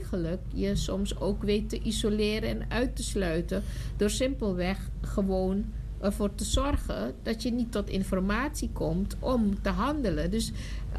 eigenlijk je soms ook weet te isoleren en uit te sluiten. Door simpelweg gewoon ervoor te zorgen dat je niet tot informatie komt om te handelen. Dus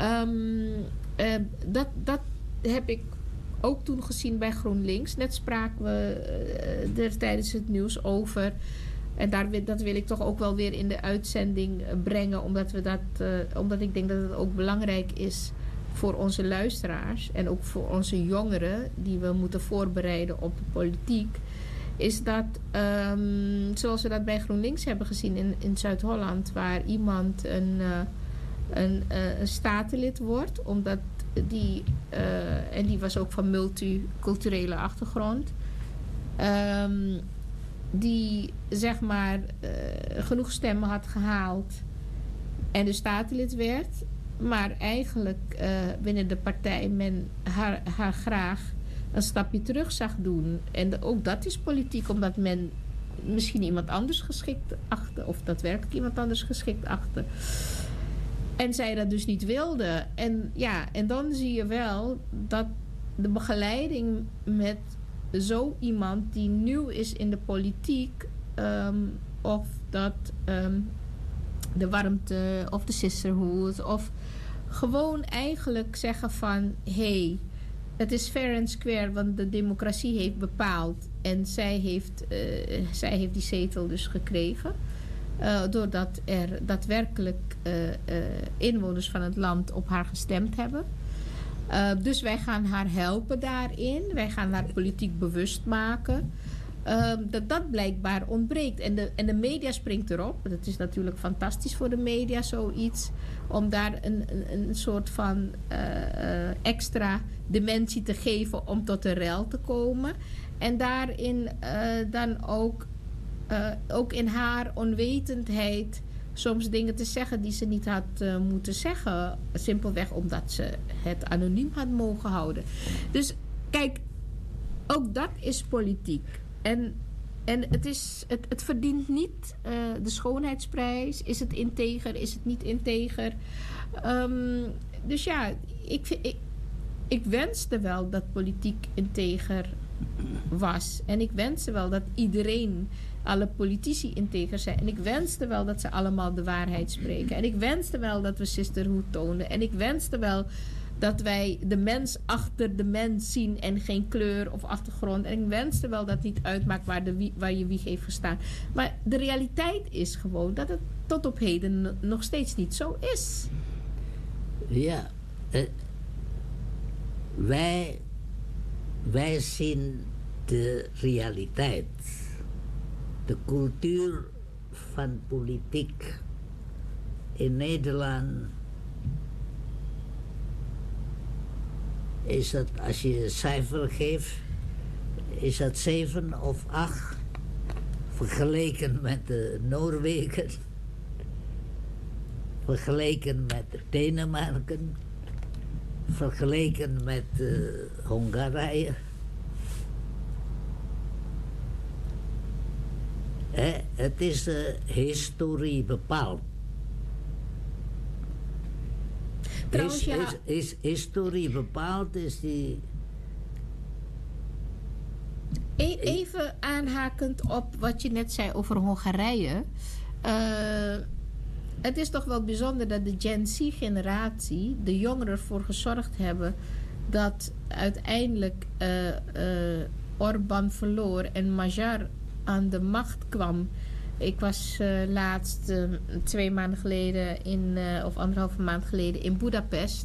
dat heb ik ook toen gezien bij GroenLinks. Net spraken we er tijdens het nieuws over. En dat wil ik toch ook wel weer in de uitzending brengen. Omdat ik denk dat het ook belangrijk is voor onze luisteraars. En ook voor onze jongeren die we moeten voorbereiden op de politiek. Is dat, zoals we dat bij GroenLinks hebben gezien in Zuid-Holland. Waar iemand een statenlid wordt. Omdat en die was ook van multiculturele achtergrond. Die zeg maar genoeg stemmen had gehaald en dus statenlid werd, maar eigenlijk binnen de partij men haar graag een stapje terug zag doen. En ook dat is politiek, omdat men misschien iemand anders geschikt achtte, of daadwerkelijk iemand anders geschikt achtte. En zij dat dus niet wilde. En dan zie je wel dat de begeleiding met zo iemand die nieuw is in de politiek, of dat de warmte of de sisterhood, of gewoon eigenlijk zeggen van hey, het is fair and square, want de democratie heeft bepaald en zij heeft die zetel dus gekregen. Doordat er daadwerkelijk inwoners van het land op haar gestemd hebben. Dus wij gaan haar helpen daarin. Wij gaan haar politiek bewust maken. Dat blijkbaar ontbreekt. En de media springt erop. Dat is natuurlijk fantastisch voor de media, zoiets. Om daar een soort van extra dimensie te geven om tot de rel te komen. En daarin dan ook in haar onwetendheid soms dingen te zeggen die ze niet had moeten zeggen. Simpelweg omdat ze het anoniem had mogen houden. Dus kijk, ook dat is politiek. En het verdient niet de schoonheidsprijs. Is het integer? Is het niet integer? Dus ja, ik wenste wel dat politiek integer was. En ik wenste wel dat alle politici integer zijn. En ik wenste wel dat ze allemaal de waarheid spreken. En ik wenste wel dat we sisterhood tonen. En ik wenste wel dat wij de mens achter de mens zien en geen kleur of achtergrond. En ik wenste wel dat het niet uitmaakt waar je wieg heeft gestaan. Maar de realiteit is gewoon dat het tot op heden nog steeds niet zo is. Ja, wij zien de realiteit. De cultuur van politiek in Nederland is dat, als je een cijfer geeft, is dat 7 of 8 vergeleken met de Noorwegen, vergeleken met Denemarken, vergeleken met Hongarije. Het is de historie bepaald. Trouwens, is historie bepaald, is die... Even aanhakend op wat je net zei over Hongarije. Het is toch wel bijzonder dat de Gen Z-generatie, de jongeren, ervoor gezorgd hebben dat uiteindelijk Orbán verloor en Magyar aan de macht kwam. Ik was laatst 2 maanden geleden of 1,5 maand geleden in Budapest.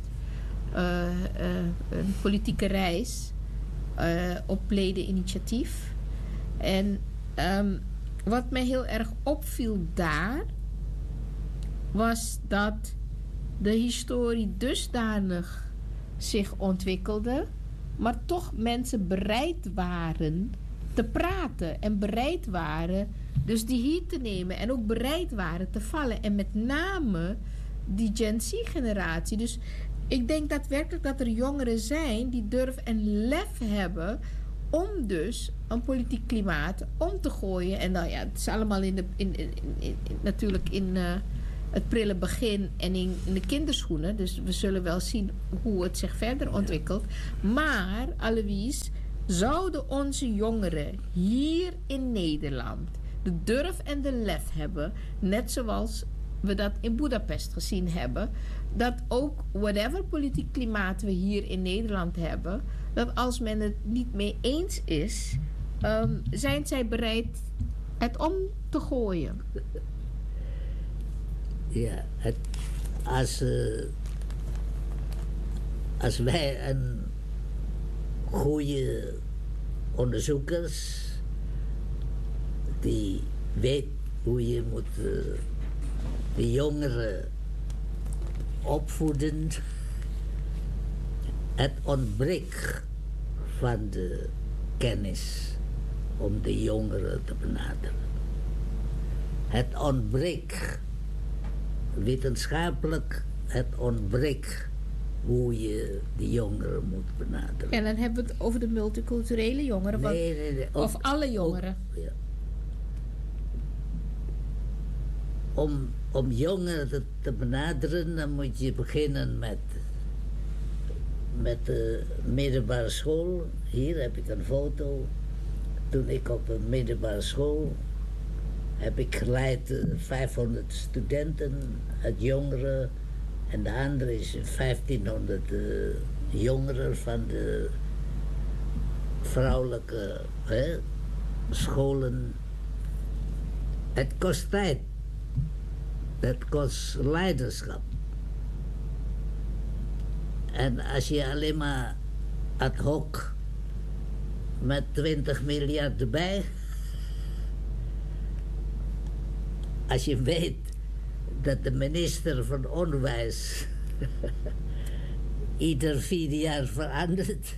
Een politieke reis op ledeninitiatief. En wat mij heel erg opviel daar was dat de historie dusdanig zich ontwikkelde, maar toch mensen bereid waren te praten en bereid waren dus die heat te nemen en ook bereid waren te vallen. En met name die Gen Z-generatie. Dus ik denk daadwerkelijk dat er jongeren zijn die durf en lef hebben om dus een politiek klimaat om te gooien. En nou ja, het is allemaal natuurlijk in het prille begin en in de kinderschoenen. Dus we zullen wel zien hoe het zich verder ontwikkelt. Maar, Alois, zouden onze jongeren hier in Nederland de durf en de lef hebben, net zoals we dat in Budapest gezien hebben, dat ook whatever politiek klimaat we hier in Nederland hebben, dat als men het niet mee eens is, zijn zij bereid het om te gooien. Ja, als wij een goede onderzoekers die weet hoe je moet de jongeren opvoeden, het ontbreekt van de kennis om de jongeren te benaderen. Het ontbreekt wetenschappelijk, het ontbreekt hoe je de jongeren moet benaderen. En dan hebben we het over de multiculturele jongeren. Nee, of alle jongeren. Ja. Om jongeren te benaderen, dan moet je beginnen met de middelbare school. Hier heb ik een foto. Toen ik op een middelbare school heb ik geleid 500 studenten uit jongeren. En de andere is 1500 jongeren van de vrouwelijke scholen. Het kost tijd. Het kost leiderschap. En als je alleen maar ad hoc met 20 miljard erbij, als je weet dat de minister van Onderwijs ieder 4 jaar verandert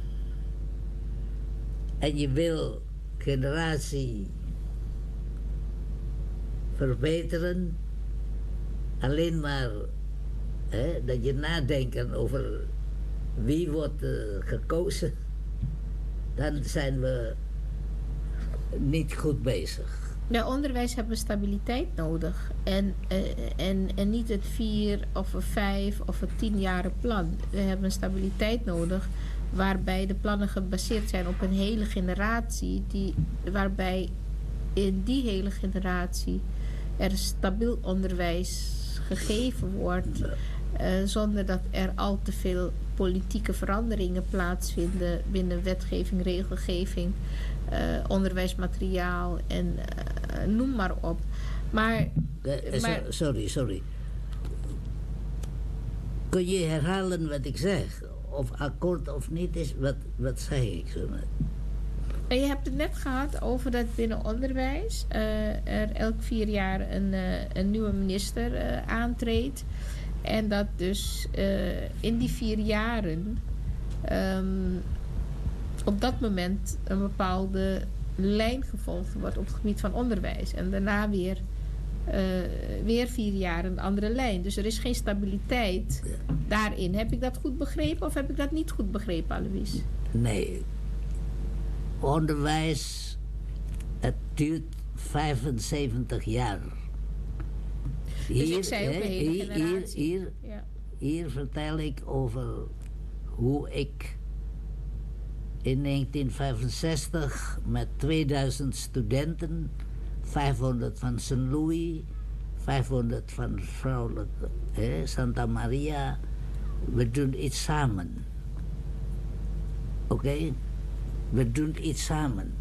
en je wil generatie verbeteren, alleen maar dat je nadenkt over wie wordt gekozen, dan zijn we niet goed bezig. Ja, onderwijs hebben we stabiliteit nodig. En niet het 4 of een 5 of een 10-jaren plan. We hebben een stabiliteit nodig waarbij de plannen gebaseerd zijn op een hele generatie, waarbij in die hele generatie er stabiel onderwijs gegeven wordt, zonder dat er al te veel politieke veranderingen plaatsvinden binnen wetgeving, regelgeving, onderwijsmateriaal en noem maar op. Maar Sorry. Kun je herhalen wat ik zeg? Of akkoord of niet is, wat zei ik zo net? Je hebt het net gehad over dat binnen onderwijs er elk 4 jaar een nieuwe minister aantreedt. En dat dus in die 4 jaren op dat moment een bepaalde lijn gevolgd wordt op het gebied van onderwijs. En daarna weer 4 jaar een andere lijn. Dus er is geen stabiliteit daarin. Heb ik dat goed begrepen of heb ik dat niet goed begrepen, Alois? Nee. Onderwijs, het duurt 75 jaar. Dus ik zei ook een hele generatie. Hier vertel ik over hoe ik in 1965 met 2000 studenten, 500 van St. Louis, 500 van vrouwelijke Santa Maria, we doen iets samen. Oké? We doen iets samen.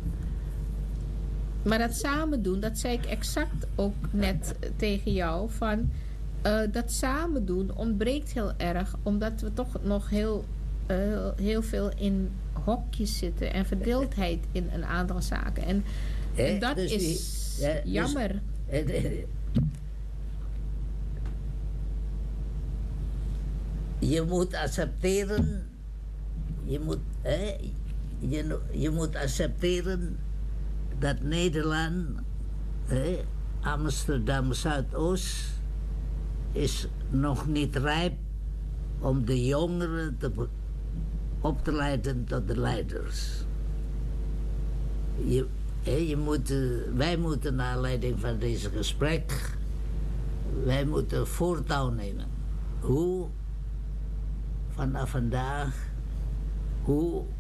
Maar dat samen doen, dat zei ik exact ook net tegen jou. Van dat samen doen ontbreekt heel erg. Omdat we toch nog heel veel in hokjes zitten. En verdeeldheid in een aantal zaken. En dat dus is jammer. Je moet accepteren. Je moet accepteren dat Nederland, Amsterdam Zuidoost, is nog niet rijp om de jongeren op te leiden tot de leiders. Wij moeten naar aanleiding van deze gesprek wij moeten voortouw nemen. Hoe vanaf vandaag, hoe